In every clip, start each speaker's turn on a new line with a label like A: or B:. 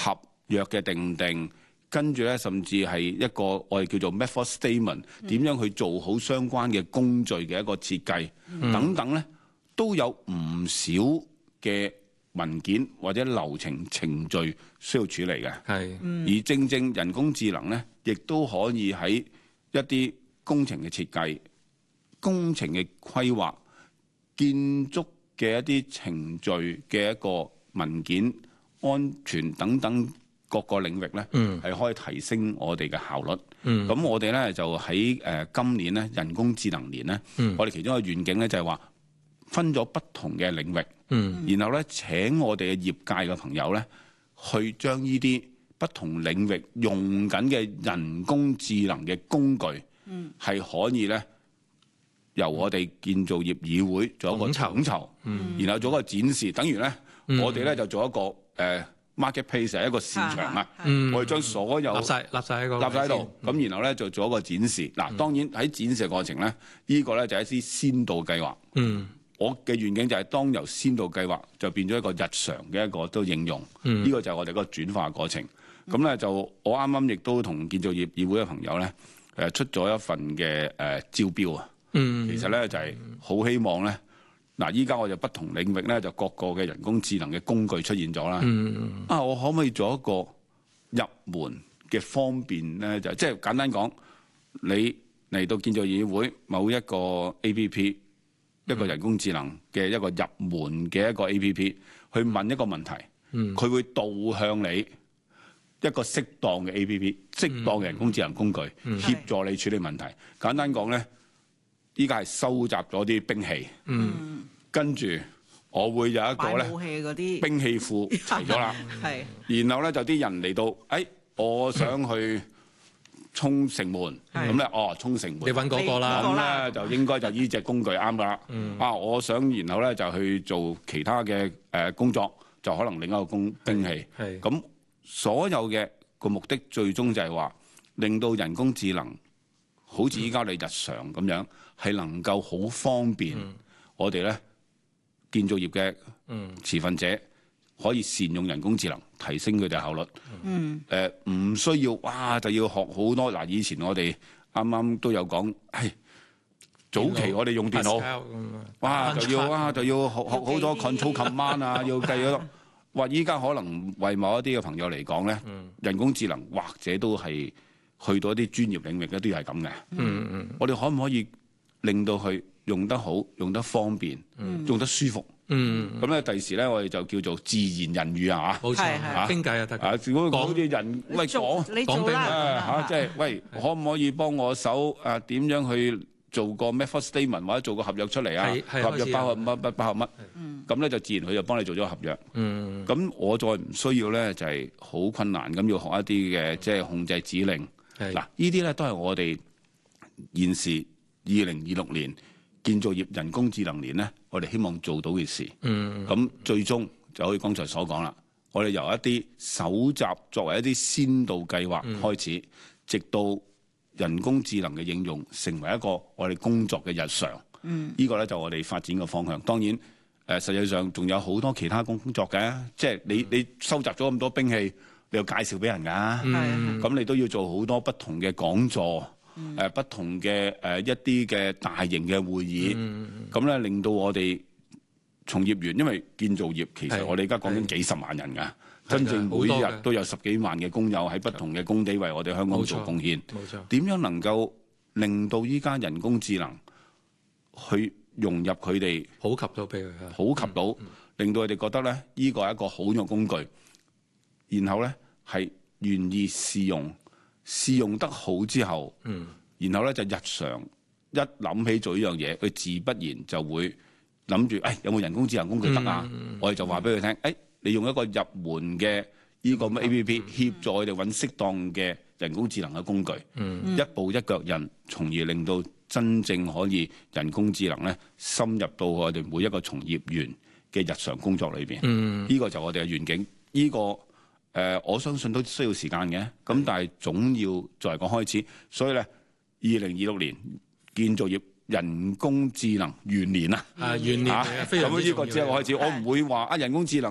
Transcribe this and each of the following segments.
A: 合約嘅定，跟住咧甚至係一個我哋叫做 method statement， 點樣去做好相關嘅工序嘅一個設計等等咧，都有唔少嘅文件或者流程程序需要處理嘅。而正人工智能咧，亦都可以喺一啲工程嘅設計、工程嘅規劃、建築嘅一啲程序嘅一個文件、安全等等各個領域咧，係可以提升我哋嘅效率。咁我哋咧就喺今年咧人工智能年咧，我哋其中一個願景咧就係話分咗不同嘅領域，然後咧請我哋嘅業界嘅朋友咧去將呢啲不同領域用緊嘅人工智能嘅工具，係可以咧由我哋建造業議會做一個統籌，然後做一個展示，等於咧我哋咧就做一個marketplace 係一個市場啊，我哋將所有立晒喺度，咁然後咧就做一個展示。嗱，當然喺展示嘅過程咧，呢個咧就係一啲先導計劃。我嘅願景就係當由先導計劃就變咗一個日常嘅一個都應用，呢個就係我哋嗰個轉化過程。咁咧就我啱啱亦都同建造業議會嘅朋友咧出咗一份嘅招標啊。其實咧就係好希望咧，嗱依家我就不同領域咧就各個嘅人工智能嘅工具出現咗啦。我可唔可以做一個入門嘅方便咧？就即係簡單講，你嚟到建造業議會某一個 APP。一個人工智能嘅一個入門嘅一個 APP， 去問一個問題，佢會導向你一個適當嘅 APP， 適當嘅人工智能工具，協助你處理問題。簡單講咧，依家係收集咗啲兵器，跟住我會有一個咧兵器庫齊咗啦，然後咧就啲人嚟到，我想去衝城門，咁咧衝城門，你揾嗰個啦，咁咧就應該就呢隻工具啱噶啦。我想然後咧就去做其他嘅工作，就可能另一個兵器。咁所有嘅個目的最終就係話，令到人工智能好似依家你日常咁樣，係能夠好方便我哋咧建造業嘅持份者。可以善用人工智能，提升佢哋效率。唔需要就要學好多。嗱，以前我哋啱啱都有講，早期我哋用電腦，就要學好多 control command 啊，要計咗。話依家可能為某一啲嘅朋友嚟講咧，人工智能或者都係去到一啲專業領域，一啲係咁嘅。我哋可唔可以令到佢用得好、用得方便、用得舒服？咁咧，第時咧，我哋就叫做自然人語啊，冇錯，傾偈啊得。如果好似人講俾即係喂，可唔可以幫我手點樣去做個 method statement 或者做個合約出嚟啊？合約包括乜？咁咧就自然佢就幫你做咗合約。咁我再唔需要咧，就係好困難咁要學一啲嘅即係控制指令。嗱，呢啲咧都係我哋現時2026年建造業人工智能年咧，我哋希望做到嘅事。咁最終就好似剛才所講啦，我哋由一啲搜集作為一啲先導計劃開始，直到人工智能嘅應用成為一個我哋工作嘅日常。呢個咧就我哋發展嘅方向。當然實際上仲有好多其他工作嘅，即係你收集咗咁多兵器，你要介紹俾人㗎。咁你都要做好多不同嘅講座。不同嘅一啲嘅大型嘅會議，咁咧令到我哋從業員，因為建造業其實我哋而家講緊幾十萬人㗎，真正每日都有10幾萬嘅工友喺不同嘅工地為我哋香港做貢獻。點樣能夠令到依家人工智能去融入佢哋，
B: 普及到俾佢，
A: 普及到令到佢哋覺得咧呢個係一個好用嘅工具，然後咧係願意試用。試用得好之後，然後咧就日常一諗起做呢樣嘢，佢自不然就會諗住，有冇人工智能工具得啊？我哋就話俾佢聽，你用一個入門嘅呢個咩 APP 協助佢哋揾適當嘅人工智能嘅工具，一步一腳印，從而令到真正可以人工智能咧深入到我哋每一個從業員嘅日常工作裏邊。呢個就我哋嘅願景。呢個我相信都需要時間嘅，咁但係總要作為個開始。所以咧，2026年建造業人工智能元年啊，
B: 元年咁呢
A: 個只係個開始。我唔會話人工智能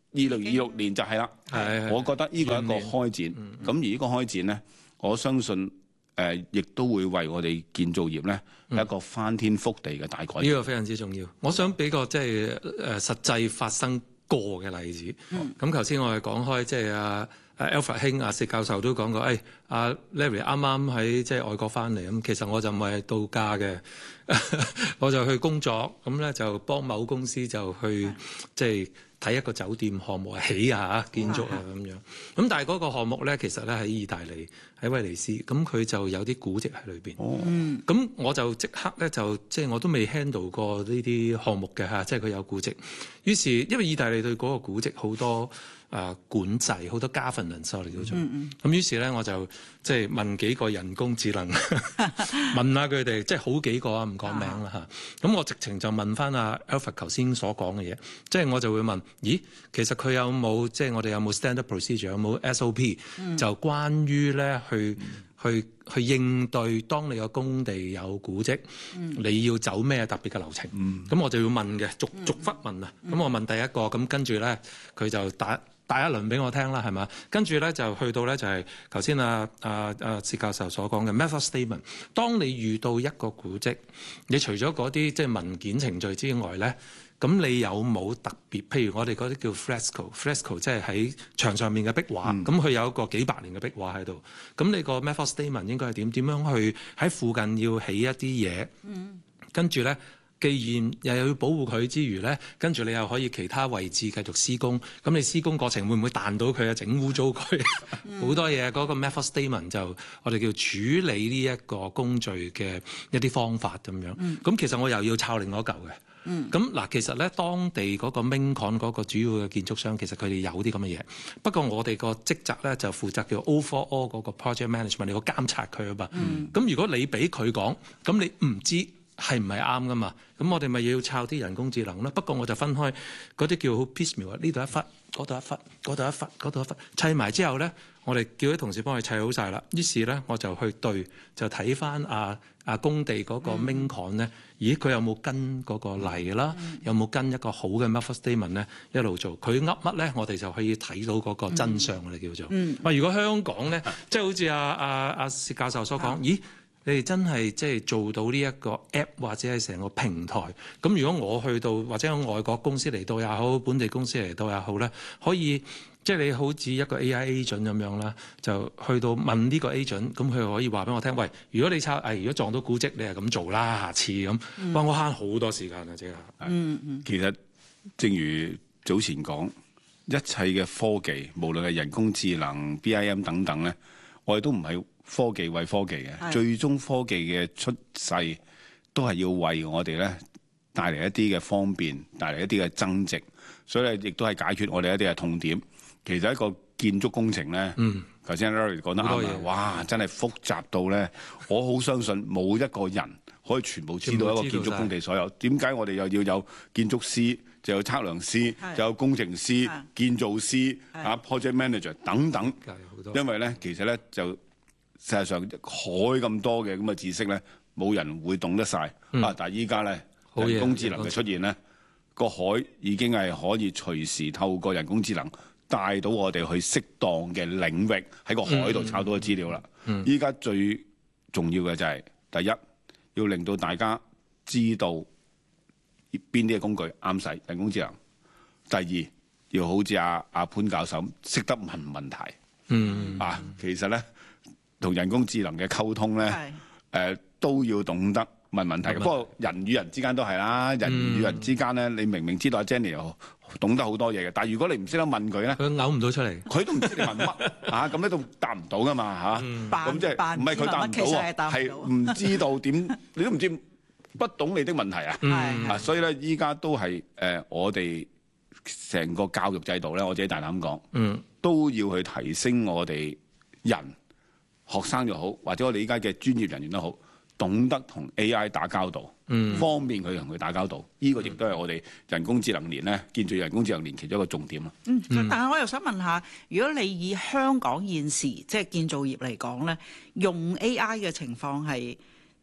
A: 2026年就係啦。我覺得呢個係一個開展。咁而呢個開展咧，我相信亦都會為我哋建造業咧係一個翻天覆地嘅大改變。
B: 呢個非常之重要。我想俾個即係實際發生過嘅例子。咁頭先我哋講開即係Alfred 兄薛教授都講過，阿 Larry 啱啱喺即係外國翻嚟，咁其實我就唔係度假嘅，我就去工作，咁咧就幫某公司就去即係睇一個酒店項目起建築咁樣。咁但係嗰個項目咧，其實咧喺意大利喺威尼斯，咁佢就有啲古蹟喺裏邊。咁我就即刻咧就即係我都未 handle 過呢啲項目嘅即係佢有古蹟。於是因為意大利對嗰個古蹟好多管制，好多 governance 我哋叫做。咁於是咧我就即係問幾個人工智能問下佢哋，即係好幾個唔講名啦咁我直情就問翻阿 Alfred 頭先所講嘅嘢，即係我就會問：咦，其實佢有冇即係我哋有冇 standard procedure， 有冇 SOP，就關於咧去應對當你個工地有古蹟，你要走咩特別嘅流程？咁我就要問嘅，逐忽問啊。咁我問第一個，咁跟住咧佢就打一輪俾我聽啦，係嘛？跟住咧就去到咧就係頭先薛教授所講嘅 method statement。當你遇到一個古蹟，你除咗嗰啲即係文件程序之外咧，咁你有冇特別？譬如我哋嗰啲叫 fresco 即係喺牆上面嘅壁畫，咁佢有一個幾百年嘅壁畫喺度。咁你個 method statement 應該係點樣去喺附近要起一啲嘢？跟住咧。既然又要保護佢之餘咧，跟住你又可以其他位置繼續施工，咁你施工過程會唔會彈到佢整污糟佢？好多嘢嗰個 method statement 就我哋叫處理呢一個工序嘅一啲方法咁樣。咁其實我又要抄另外一嚿嘅。咁嗱，其實咧當地嗰個 main con 嗰個主要嘅建築商，其實佢哋有啲咁嘅嘢。不過我哋個職責咧就負責叫 overall 嗰個 project management， 你要監察佢啊嘛。咁如果你俾佢講，咁你唔知係唔係啱噶嘛？咁我哋咪要抄啲人工智能啦。不過我就分開嗰啲叫 piecemeal， 呢度一忽，嗰度一忽，嗰度一忽，嗰度一忽，砌埋之後咧，我哋叫啲同事幫佢砌好晒啦。於是咧，我就去對，就睇翻工地嗰個 main con 咧，咦佢有冇跟嗰個例啦？有冇跟一個好嘅 method statement 咧？一路做，佢噏乜咧？我哋就可以睇到嗰個真相，我哋叫做。如果香港咧，即係好似阿薛教授所講，咦？你哋真係即係做到呢一個 app 或者係成個平台，咁如果我去到或者有外國公司嚟到也好，本地公司嚟到也好咧，可以即係你好似一個 AI agent 咁樣啦，就去到問呢個 agent，咁佢可以話俾我聽，喂，如果你如果撞到古蹟，你係咁做啦，下次咁，哇，我慳好多時間啊，即係。
A: 其實正如早前講，一切嘅科技，無論係人工智能、BIM 等等咧，我哋都唔係科技為科技嘅，最終科技嘅出世都係要為我哋咧帶嚟一啲嘅方便，帶嚟一啲嘅增值，所以咧亦都係解決我哋一啲嘅痛點。其實一個建築工程咧，頭先 Larry 講得啱啊！哇，真係複雜到咧，我好相信冇一個人可以全部知道一個建築工地所有。點解我哋又要有建築師，就有測量師，就有工程師、建造師、project manager 等等？因為咧，其實咧就事實上海咁多嘅咁嘅知識咧，冇人會懂得晒。但係依家咧人工智能嘅出現咧，個海已經係可以隨時透過人工智能帶到我哋去適當嘅領域喺個海度抄到嘅資料啦。依家最重要嘅就係第一，要令到大家知道邊啲嘅工具啱使人工智能；第二，要好似阿潘教授識得問問題。其實咧。同人工智能嘅溝通咧，都要懂得問問題。不過人與人之間都係啦，人與人之間咧，你明明知道阿 Jenny 又懂得好多嘢嘅，但係如果你唔識得問佢咧，
B: 佢嘔唔到出嚟，
A: 佢都唔知你問乜咁呢度答唔到噶嘛咁即係唔係佢答唔到啊？係唔知道點，你都唔知不懂你的問題啊！所以咧，依家都係我哋成個教育制度咧，我自己大膽講，都要去提升我哋人。學生又好，或者我哋依家嘅專業人員都好，懂得同 AI 打交道，方便佢同佢打交道。呢個亦都係我哋人工智能年咧，建造人工智能年其中一個重點啦。
C: 但係我又想問下，如果你以香港現時即係建造業嚟講咧，用 AI 嘅情況係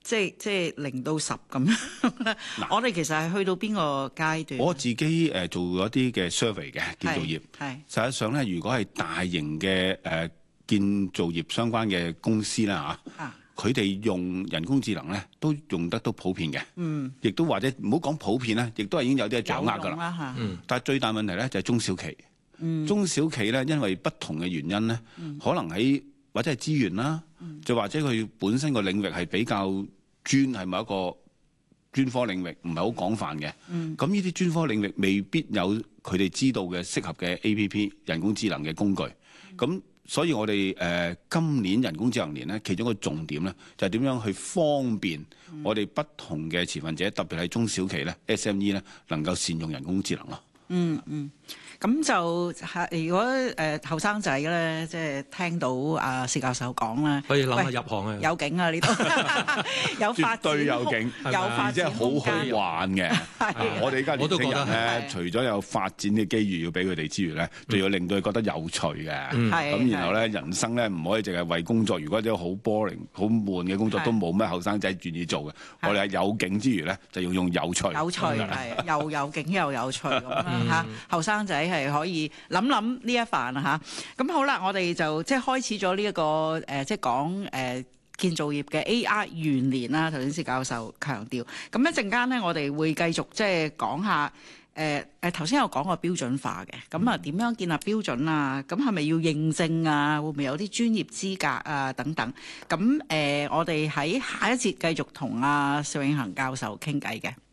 C: 即係0到10咁樣咧？我哋其實係去到邊個階段？
A: 我自己做咗啲嘅 survey 嘅建造業，
C: 係
A: 實際上咧，如果係大型嘅建造業相關嘅公司啦嚇，佢哋用人工智能咧都用得都普遍嘅，亦都或者唔好講普遍啦，亦都係已經有啲掌握㗎啦。但係最大問題咧就係中小企，中小企咧因為不同嘅原因咧，可能喺或者係資源啦，就或者佢本身個領域係比較專，係某一個專科領域，唔係好廣泛嘅。咁呢啲專科領域未必有佢哋知道嘅適合嘅 APP 人工智能嘅工具。咁所以我哋今年人工智能年咧，其中一個重點咧就係點樣去方便我哋不同嘅持份者，特別係中小企咧 SME 咧，能夠善用人工智能咯。
C: 咁就係如果後生仔咧，即係聽到阿薛教授講咧，
B: 可以諗下入行啊，
C: 有景啊呢度，有發展，
A: 絕對有景，
C: 有發展空間，
A: 好好玩嘅。我哋而家年輕人咧，除咗有發展嘅機遇要俾佢哋之餘咧，仲要令到佢覺得有趣嘅。咁然後咧，人生咧唔可以淨係為工作。如果啲好 boring、好悶嘅工作都冇咩後生仔願意做嘅。我哋係有景之餘咧，就要用有趣。
C: 有趣係又有景又有趣咁樣嚇，後生仔係可以諗呢一番嚇。咁好啦，我哋就即係開始咗呢一個即係講建造業嘅 AI 元年啦。頭先薛教授強調，咁一陣間咧，我哋會繼續即係講下頭先有講過標準化嘅，咁啊點樣建立標準啊？咁係咪要認證啊？會唔會有啲專業資格啊？等等。咁我哋喺下一節繼續同阿薛永恒教授傾偈嘅。